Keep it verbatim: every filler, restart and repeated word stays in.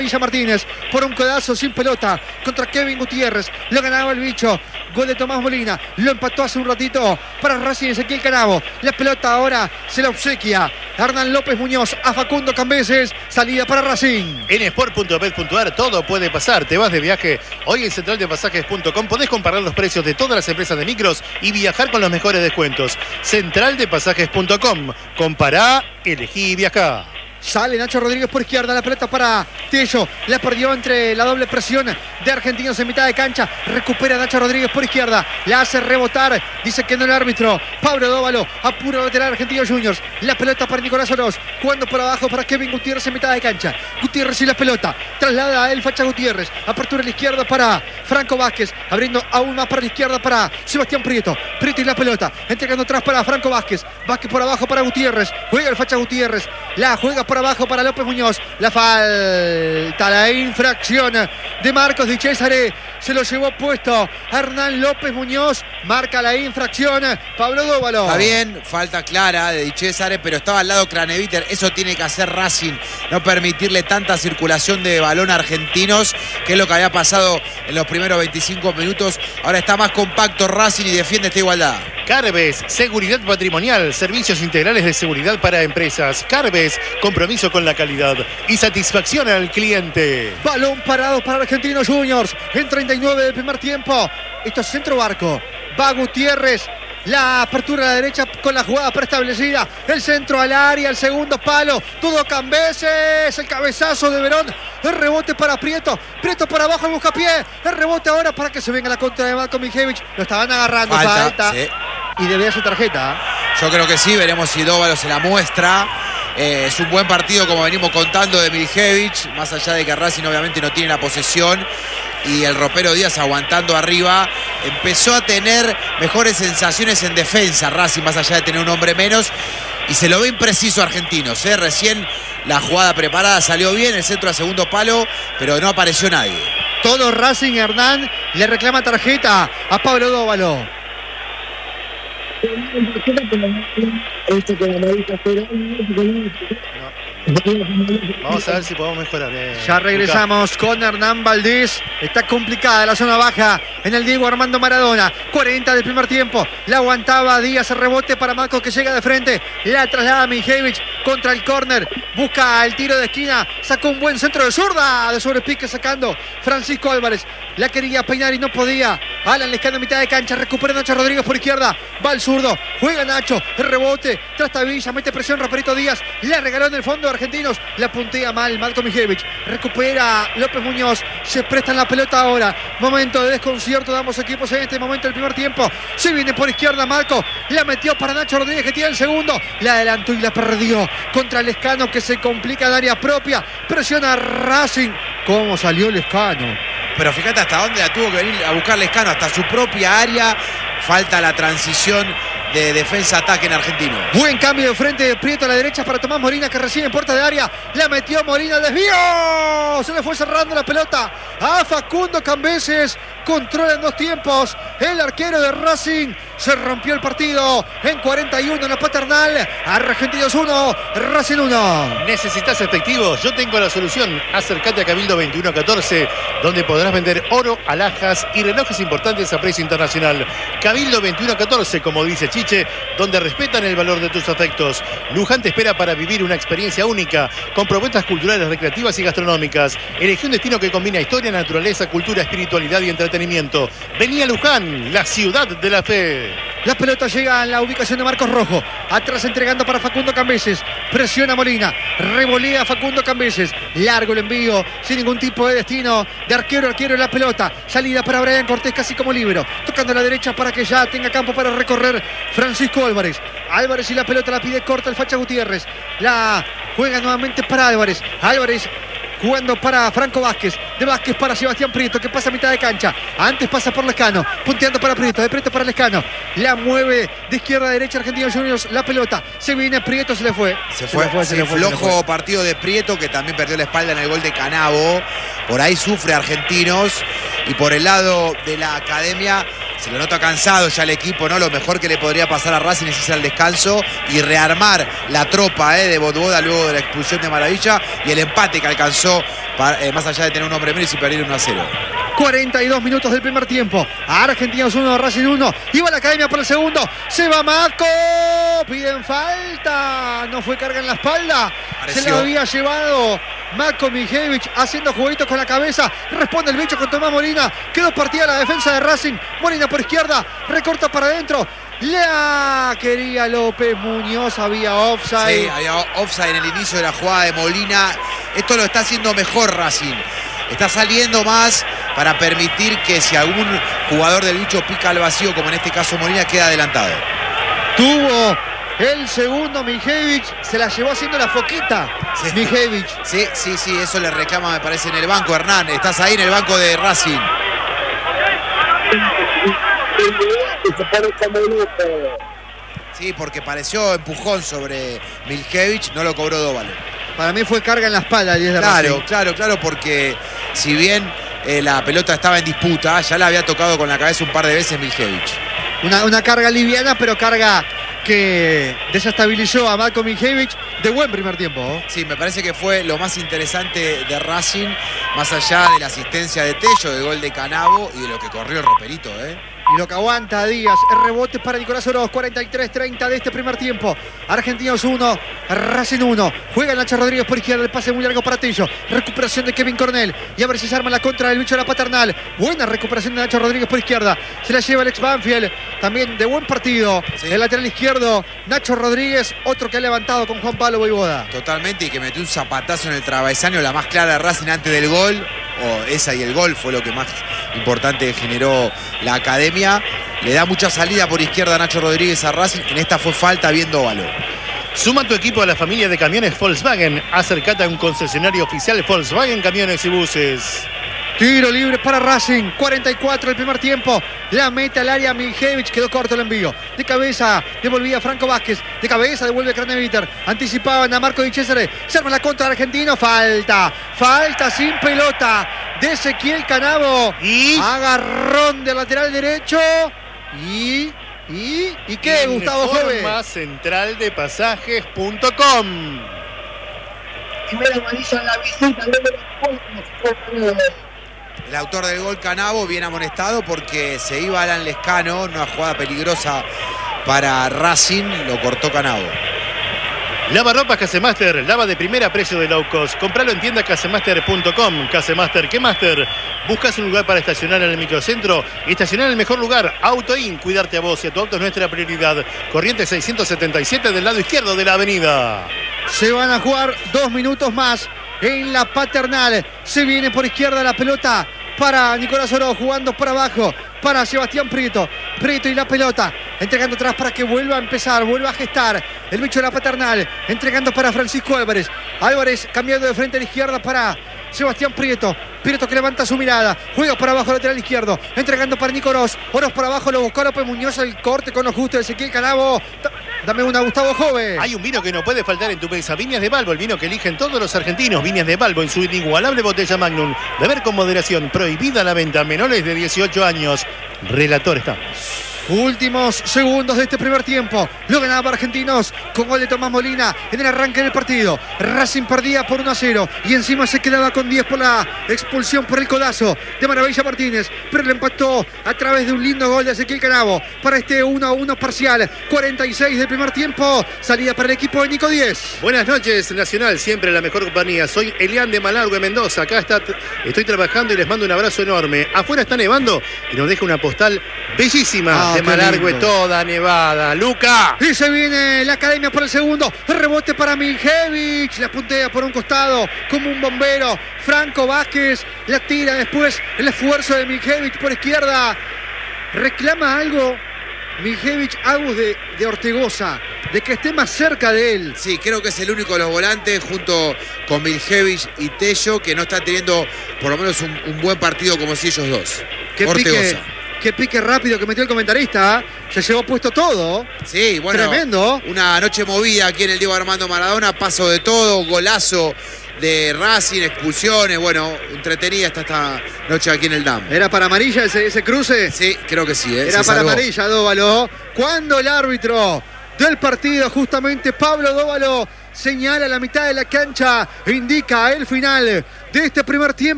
Villa Martínez por un codazo sin pelota contra Kevin Gutiérrez, lo ganaba el bicho. Gol de Tomás Molina, lo empató hace un ratito para Racing Ezequiel Canavo. La pelota ahora se la obsequia Hernán López Muñoz a Facundo Cambeses, salida para Racing. En sport punto bet punto ar todo puede pasar. Te vas de viaje hoy en central de pasajes punto com. Podés comparar los precios de todas las empresas de micros y viajar con los mejores descuentos. central de pasajes punto com. Compará, elegí y viajá. Sale Nacho Rodríguez por izquierda, la pelota para Tello, la perdió entre la doble presión de Argentinos en mitad de cancha, recupera Nacho Rodríguez por izquierda, la hace rebotar, dice que no el árbitro, Pablo Dóvalo, apura lateral Argentinos Juniors, la pelota para Nicolás Oroz, jugando por abajo para Kevin Gutiérrez en mitad de cancha, Gutiérrez y la pelota, traslada a él Facha Gutiérrez, apertura a la izquierda para Franco Vázquez, abriendo aún más para la izquierda para Sebastián Prieto, Prieto y la pelota, entregando atrás para Franco Vázquez, Vázquez por abajo para Gutiérrez, juega el Facha Gutiérrez, la juega por abajo para López Muñoz, la falta, la infracción de Marcos Di Cesare, se lo llevó puesto Hernán López Muñoz, marca la infracción Pablo Dóvalo. Está bien, falta clara de Di Cesare, pero estaba al lado Craneviter, eso tiene que hacer Racing, no permitirle tanta circulación de balón a Argentinos, que es lo que había pasado en los primeros veinticinco minutos, ahora está más compacto Racing y defiende esta igualdad. Carbes, seguridad patrimonial, servicios integrales de seguridad para empresas. Carbes, compromiso con la calidad y satisfacción al cliente. Balón parado para Argentinos Juniors en treinta y nueve del primer tiempo. Esto es centro barco. Va Gutiérrez. La apertura a la derecha con la jugada preestablecida. El centro al área, el segundo palo. Todo Cambeses. El cabezazo de Verón. El rebote para Prieto. Prieto por abajo, el buscapié. El rebote ahora para que se venga la contra de Marko Mijevich. Lo estaban agarrando. Falta. Falta. Sí. Y debía ser tarjeta. Yo creo que sí, veremos si Dóvalo se la muestra. Eh, es un buen partido, como venimos contando, de Mijevich, más allá de que Racing obviamente no tiene la posesión. Y el ropero Díaz aguantando arriba. Empezó a tener mejores sensaciones en defensa Racing, más allá de tener un hombre menos. Y se lo ve impreciso a Argentinos. ¿eh? Recién la jugada preparada salió bien, el centro a segundo palo, pero no apareció nadie. Todo Racing. Hernán le reclama tarjeta a Pablo Dóvalo. Vamos a ver si podemos mejorar. Eh, ya regresamos Luca. Con Hernán Valdés. Está complicada la zona baja en el Diego Armando Maradona. cuarenta del primer tiempo. La aguantaba Díaz, el rebote para Marcos que llega de frente. La traslada Mijevich contra el córner. Busca el tiro de esquina. Sacó un buen centro de zurda. De sobrepique sacando Francisco Álvarez. La quería peinar y no podía. Alan Lescano en mitad de cancha. Recupera Nacho Rodríguez por izquierda. Va al zurdo. Juega Nacho. El rebote. Trastabilla. Mete presión Raperito Díaz. La regaló en el fondo de Argentinos. La puntea mal Marko Mijevich. Recupera López Muñoz. Se prestan la pelota ahora. Momento de desconcierto de ambos equipos en este momento del primer tiempo. Se viene por izquierda Marco. La metió para Nacho Rodríguez que tiene el segundo. La adelantó y la perdió contra Lescano que se complica en área propia. Presiona Racing. ¿Cómo salió Lescano? Pero fíjate hasta dónde la tuvo que venir a buscar Lescano. Hasta su propia área. Falta la transición de defensa-ataque en Argentino. Buen cambio de frente de Prieto a la derecha para Tomás Molina que recibe en puerta de área. La metió Molina, desvío. Se le fue cerrando la pelota a Facundo Cambeses. Controla en dos tiempos el arquero de Racing. Se rompió el partido en cuarenta y uno en la Paternal. Argentinos uno, Racing uno. ¿Necesitas efectivo? Yo tengo la solución. Acércate a Cabildo veintiuno catorce, donde podrás vender oro, alhajas y relojes importantes a precio internacional. Cabildo veintiuno catorce, como dice Chiche, donde respetan el valor de tus afectos. Luján te espera para vivir una experiencia única, con propuestas culturales, recreativas y gastronómicas. Elegí un destino que combina historia, naturaleza, cultura, espiritualidad y entretenimiento. Vení a Luján, la ciudad de la fe. La pelota llega a la ubicación de Marcos Rojo. Atrás entregando para Facundo Cambeses. Presiona Molina. Revolea Facundo Cambeses. Largo el envío. Sin ningún tipo de destino. De arquero a arquero en la pelota. Salida para Brian Cortés casi como libero. Tocando a la derecha para que ya tenga campo para recorrer Francisco Álvarez. Álvarez y la pelota la pide corta el Facha Gutiérrez. La juega nuevamente para Álvarez. Álvarez jugando para Franco Vázquez, de Vázquez para Sebastián Prieto, que pasa a mitad de cancha, antes pasa por Lescano, punteando para Prieto, de Prieto para Lescano, la mueve de izquierda a derecha Argentinos Juniors, la pelota, se viene Prieto, se le fue. Se fue, se, fue, se, se fue, flojo se fue. Partido de Prieto, que también perdió la espalda en el gol de Canavo, por ahí sufre Argentinos, y por el lado de la academia Se lo nota cansado ya el equipo, ¿no? Lo mejor que le podría pasar a Racing es irse al descanso y rearmar la tropa ¿eh? de Botboda luego de la expulsión de Maravilla y el empate que alcanzó, para, eh, más allá de tener un hombre menos y perder uno a cero. cuarenta y dos minutos del primer tiempo. Argentinos uno, Racing uno. Iba a la academia por el segundo. Se va Matco. Piden falta. No fue carga en la espalda. Pareció. Se lo había llevado Matko Mijevich haciendo jueguitos con la cabeza. Responde el bicho con Tomás Molina. Quedó partida la defensa de Racing. Molina por izquierda. Recorta para adentro. La quería López Muñoz. Había offside. Sí, había offside en el inicio de la jugada de Molina. Esto lo está haciendo mejor Racing. Está saliendo más para permitir que si algún jugador del bicho pica al vacío, como en este caso Molina, queda adelantado. Tuvo el segundo Mijevich, se la llevó haciendo la foquita. Sí. Mijevich. Sí, sí, sí, eso le reclama, me parece, en el banco, Hernán. Estás ahí en el banco de Racing. Sí, porque pareció empujón sobre Mijevich, no lo cobró Dóvalo. Para mí fue carga en la espalda. diez de claro, Racing. claro, claro, porque si bien eh, la pelota estaba en disputa, ya la había tocado con la cabeza un par de veces Mijevich. Una, una carga liviana, pero carga que desestabilizó a Matko Mijevich de buen primer tiempo. ¿eh? Sí, me parece que fue lo más interesante de Racing, más allá de la asistencia de Tello, del gol de Canavo y de lo que corrió el Roperito, ¿eh? Y lo que aguanta Díaz, el rebote para Nicolás Oroz, cuarenta y tres treinta de este primer tiempo. Argentinos uno, Racing uno. Juega Nacho Rodríguez por izquierda, el pase muy largo para Tello. Recuperación de Kevin Cornell. Y a ver si se arma la contra del bicho de la Paternal. Buena recuperación de Nacho Rodríguez por izquierda. Se la lleva el ex Banfield. También de buen partido. Sí. El lateral izquierdo, Nacho Rodríguez, otro que ha levantado con Juan Pablo Voivoda. Totalmente, y que metió un zapatazo en el travesaño, la más clara de Racing antes del gol. O esa y el gol fue lo que más importante generó la academia. Le da mucha salida por izquierda a Nacho Rodríguez a Racing. En esta fue falta bien Dóvalo. Suma tu equipo a la familia de camiones Volkswagen. Acércate a un concesionario oficial Volkswagen Camiones y Buses. Tiro libre para Racing, cuarenta y cuatro el primer tiempo. La mete al área Mijevich, quedó corto el envío. De cabeza devolvía Franco Vázquez. De cabeza devuelve Craneviter. Anticipaban a Marco Di Cesare. Se arma la contra del argentino. Falta. Falta sin pelota de Ezequiel Canavo. Y agarrón del lateral derecho. Y. ¿Y? ¿Y qué, Gustavo Jove? Informa central de pasajes punto com. Primera amarilla en la visita, número El autor del gol, Canavo, bien amonestado porque se iba Alan Lescano, una jugada peligrosa para Racing, lo cortó Canavo. Lava ropas Casemaster, lava de primera a precio de low cost. Compralo en tienda casemaster punto com. Casemaster, ¿qué Master? ¿Buscas un lugar para estacionar en el microcentro? Estacionar en el mejor lugar, AutoIn. Cuidarte a vos y a tu auto es nuestra prioridad. Corriente seiscientos setenta y siete del lado izquierdo de la avenida. Se van a jugar dos minutos más en la Paternal. Se viene por izquierda la pelota para Nicolás Oroz, jugando por abajo para Sebastián Prieto. Prieto y la pelota, entregando atrás para que vuelva a empezar, vuelva a gestar el bicho de la Paternal, entregando para Francisco Álvarez. Álvarez cambiando de frente a la izquierda para Sebastián Prieto. Prieto que levanta su mirada, juega para abajo lateral izquierdo, entregando para Nico Oroz. Oroz por abajo, lo buscó López Muñoz, el corte con los justos de Ezequiel Canavo. Dame una, Gustavo Jove. Hay un vino que no puede faltar en tu mesa. Viñas de Balbo, el vino que eligen todos los argentinos. Viñas de Balbo en su inigualable botella Magnum. Beber con moderación. Prohibida la venta a menores de dieciocho años. Relator estamos. Últimos segundos de este primer tiempo. Lo ganaba Argentinos con gol de Tomás Molina en el arranque del partido. Racing perdía por uno a cero y encima se quedaba con diez por la expulsión por el codazo de Maravilla Martínez. Pero le empató a través de un lindo gol de Ezequiel Canavo para este uno a uno parcial. cuarenta y seis del primer tiempo. Salida para el equipo de Nico Díez. Buenas noches, Nacional. Siempre la mejor compañía. Soy Elian de Malargüe, Mendoza. Acá está, estoy trabajando y les mando un abrazo enorme. Afuera está nevando y nos deja una postal bellísima. Ah, de Malargüe, toda nevada. ¡Luca! Y se viene la academia por el segundo. Rebote para Mijevich. La puntea por un costado como un bombero. Franco Vázquez la tira después. El esfuerzo de Mijevich por izquierda. Reclama algo Mijevich Agus de, de Ortegoza, de que esté más cerca de él. Sí, creo que es el único de los volantes junto con Mijevich y Tello que no está teniendo por lo menos un, un buen partido como si ellos dos. Qué pique, qué pique rápido que metió el comentarista. Se llevó puesto todo. Sí, bueno. Tremendo. Una noche movida aquí en el Diego Armando Maradona. Paso de todo, golazo de Racing, expulsiones, bueno, entretenida está esta noche aquí en el D A M. ¿Era para amarilla ese, ese cruce? Sí, creo que sí. ¿eh? Era Se para salvó. amarilla, Dóvalo. Cuando el árbitro del partido, justamente Pablo Dóvalo, señala la mitad de la cancha, indica el final de este primer tiempo.